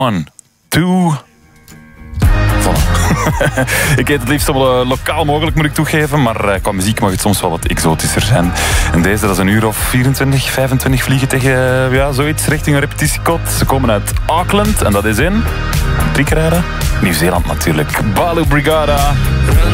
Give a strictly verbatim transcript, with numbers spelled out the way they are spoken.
One, two... Ik eet het liefst zo lokaal mogelijk, moet ik toegeven, maar uh, qua muziek mag het soms wel wat exotischer zijn. En deze, dat is een uur of vierentwintig, vijfentwintig vliegen tegen uh, ja, zoiets richting een repetitiekot. Ze komen uit Auckland en dat is in... Drie keer rijden? Nieuw-Zeeland natuurlijk. Balu Brigada.